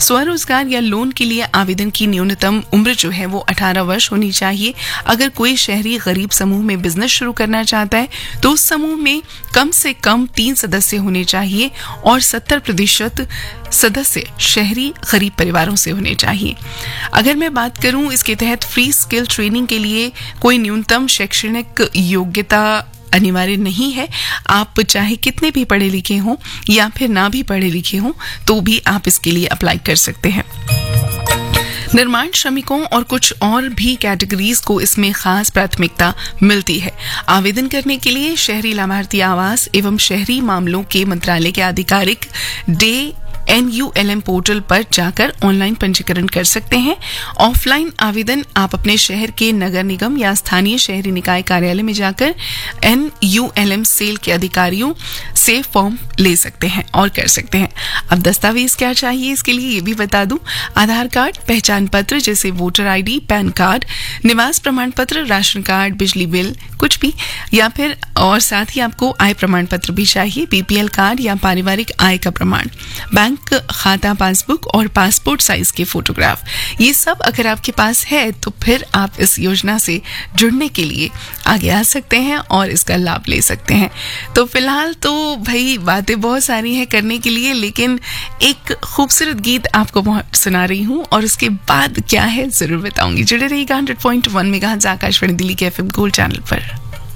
स्वरोजगार या लोन के लिए आवेदन की न्यूनतम उम्र जो है वो 18 वर्ष होनी चाहिए। अगर कोई शहरी गरीब समूह में बिजनेस शुरू करना चाहता है तो उस समूह में कम से कम 3 सदस्य होने चाहिए और 70% सदस्य शहरी गरीब परिवारों से होने चाहिए। अगर मैं बात करूं, इसके तहत फ्री स्किल ट्रेनिंग के लिए कोई न्यूनतम शैक्षणिक योग्यता अनिवार्य नहीं है। आप चाहे कितने भी पढ़े लिखे हों या फिर ना भी पढ़े लिखे हों तो भी आप इसके लिए अप्लाई कर सकते हैं। निर्माण श्रमिकों और कुछ और भी कैटेगरीज को इसमें खास प्राथमिकता मिलती है। आवेदन करने के लिए शहरी लाभार्थी आवास एवं शहरी मामलों के मंत्रालय के आधिकारिक NULM पोर्टल पर जाकर ऑनलाइन पंजीकरण कर सकते हैं। ऑफलाइन आवेदन आप अपने शहर के नगर निगम या स्थानीय शहरी निकाय कार्यालय में जाकर NULM सेल के अधिकारियों से फॉर्म ले सकते हैं और कर सकते हैं। अब दस्तावेज क्या चाहिए इसके लिए ये भी बता दूं। आधार कार्ड, पहचान पत्र जैसे वोटर ID, पैन कार्ड, निवास प्रमाण पत्र, राशन कार्ड, बिजली बिल कुछ भी, या फिर और साथ ही आपको आय प्रमाण पत्र भी चाहिए, BPL कार्ड या पारिवारिक आय का प्रमाण, बैंक खाता पासबुक और पासपोर्ट साइज के फोटोग्राफ। ये सब अगर आपके पास है तो फिर आप इस योजना से जुड़ने के लिए आगे आ सकते हैं और इसका लाभ ले सकते हैं। तो फिलहाल तो भाई बातें बहुत सारी हैं करने के लिए, लेकिन एक खूबसूरत गीत आपको सुना रही हूँ और उसके बाद क्या है जरूर बताऊंगी। जुड़े रहिएगा 100.1 मेगाहर्ट्ज़ आकाशवाणी दिल्ली के FM गोल्ड चैनल पर।